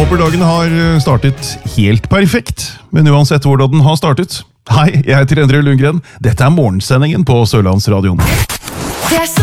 Håper dagen har startet helt perfekt, men uansett hvordan den har startet. Hei, jeg heter Endre Lundgren. Dette er morgensendingen på Sørlandsradioen. Det er